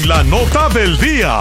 en la nota del día.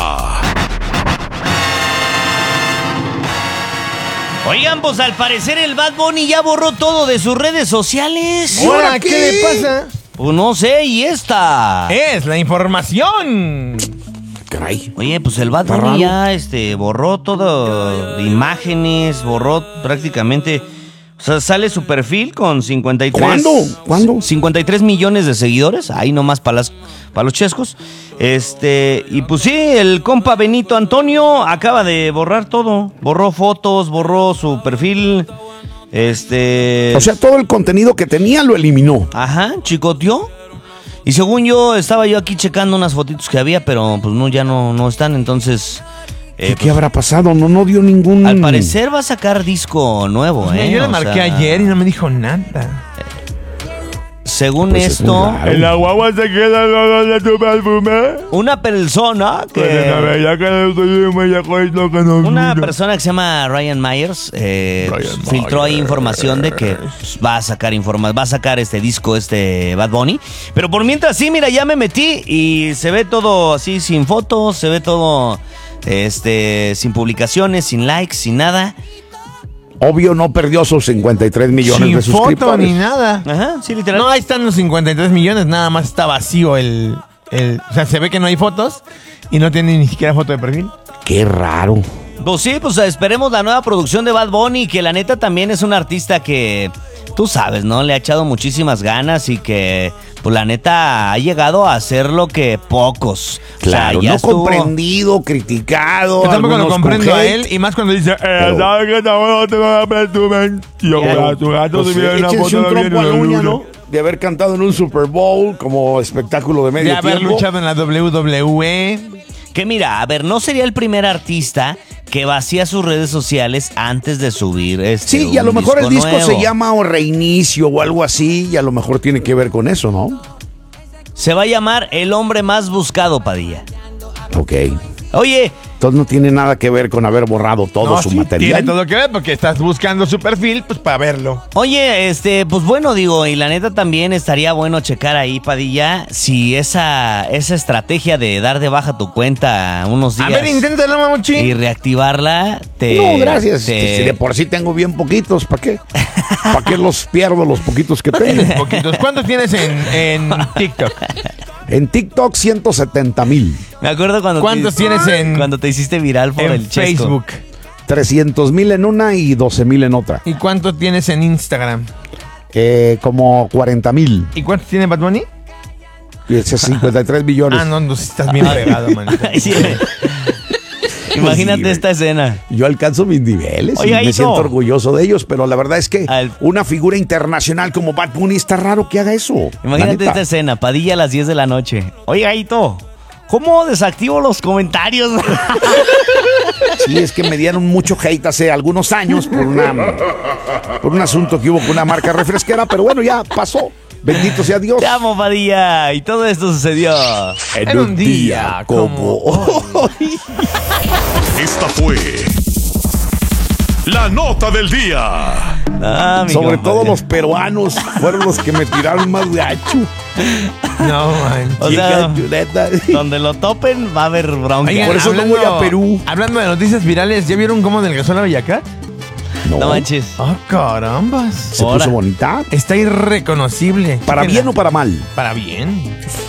Oigan, pues al parecer el Bad Bunny ya borró todo de sus redes sociales. ¿Y ahora qué le pasa? Pues no sé, y esta. Es la información. Caray. Oye, pues el Bad Bunny ya borró todo de imágenes, borró prácticamente. O sea, sale su perfil con 53. ¿Cuándo? 53 millones de seguidores. Ahí nomás para los chescos. Y pues sí, el compa Benito Antonio acaba de borrar todo. Borró fotos, borró su perfil. O sea, todo el contenido que tenía lo eliminó. Ajá, chicoteó. Y según yo, estaba yo aquí checando unas fotitos que había, pero pues no, ya no están, entonces... ¿Qué habrá pasado? No dio ningún... Al parecer va a sacar disco nuevo, Yo le marqué ayer y no me dijo nada. Según Pues esto... ¿En la guagua se queda de tu perfume? Una persona que... Una persona que se llama Ryan Myers filtró ahí información de que va a sacar este disco, Bad Bunny. Pero por mientras sí, mira, ya me metí y se ve todo así sin fotos, se ve todo sin publicaciones, sin likes, sin nada. Obvio no perdió sus 53 millones Sin de suscriptores. foto ni nada. Ajá, sí, literal. No, ahí están los 53 millones, nada más está vacío o sea, se ve que no hay fotos y no tiene ni siquiera foto de perfil. Qué raro. Pues sí, pues esperemos la nueva producción de Bad Bunny, que la neta también es un artista que, tú sabes, ¿no? Le ha echado muchísimas ganas y que, pues la neta, ha llegado a hacer lo que pocos. Claro, o sea, ya no estuvo comprendido, criticado. Yo tampoco lo algunos comprendo con a hate. él y más cuando dice, Pero- ¿sabes qué? No te van a presumen. Yo, tu gato Pues, se viene una échense foto un de trompo a la uña, luna. ¿no? De haber cantado en un Super Bowl como espectáculo de medio De haber tiempo. luchado en la WWE. Que mira, a ver, no sería el primer artista que vacía sus redes sociales antes de subir Sí, y a un lo mejor el disco nuevo. se llama o Reinicio o algo así, y a lo mejor tiene que ver con eso, ¿no? Se va a llamar El Hombre Más Buscado, Padilla. Ok. Oye, Entonces no tiene nada que ver con haber borrado todo No, su sí, material. tiene todo que ver porque estás buscando su perfil, pues para verlo. Oye, pues bueno, digo, y la neta también estaría bueno checar ahí, Padilla, si esa estrategia de dar de baja tu cuenta unos días A ver, inténtalo, y mamuchi. reactivarla, No, gracias. Si de por sí tengo bien poquitos, ¿para qué? ¿Para qué los pierdo los poquitos que tengo? Tienes poquitos. ¿Cuántos tienes en TikTok? En TikTok, 170,000. Me acuerdo ¿Cuántos tienes cuando te hiciste viral por en el chesco. Facebook? 300,000 en una y 12,000 en otra. ¿Y cuántos tienes en Instagram? Como 40,000. ¿Y cuántos tiene Bad Bunny? 53 millones. Ah, no, estás bien pegado, manito. Ay, sí. Imagínate esta escena. Yo alcanzo mis niveles Oye, y me Aito. siento orgulloso de ellos, pero la verdad es que Al- una figura internacional como Bad Bunny está raro que haga eso. Imagínate la esta neta. escena, Padilla a las 10 de la noche. Oye, Aito, ¿cómo desactivo los comentarios? Sí, es que me dieron mucho hate hace algunos años por un asunto que hubo con una marca refresquera, pero bueno, ya pasó. Bendito sea Dios. Te amo, Padilla. Y todo esto sucedió. En un día como hoy. Esta fue la nota del día. Ah, mi Sobre compadre. todo los peruanos fueron los que me tiraron más gacho. No, man. O sea, Chica, neta. donde lo topen va a haber bronca. Oigan, por eso no voy a Perú. Hablando de noticias virales, ¿ya vieron cómo adelgazó la Bellacat? No manches. ¡Ah, carambas! Se Ahora. puso bonita. Está irreconocible. ¿Para Chéquenla. bien o para mal? Para bien.